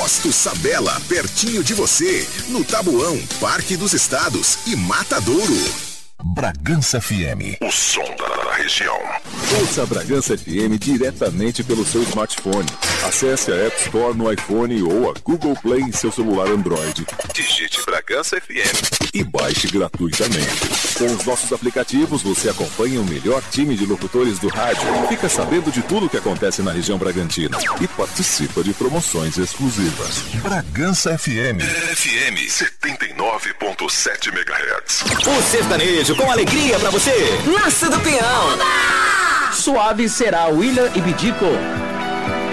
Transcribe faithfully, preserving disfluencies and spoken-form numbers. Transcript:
Posto Sabela, pertinho de você, no Tabuão, Parque dos Estados e Matadouro. Bragança F M, o som da região. Ouça a Bragança F M diretamente pelo seu smartphone. Acesse a App Store no iPhone ou a Google Play em seu celular Android. Digite Bragança F M e baixe gratuitamente. Com os nossos aplicativos, você acompanha o melhor time de locutores do rádio, fica sabendo de tudo o que acontece na região Bragantina e participa de promoções exclusivas. Bragança F M. F M setenta e nove ponto sete megahertz. O sertanejo com alegria pra você. Nasce do Peão. Suave será William e Bidico.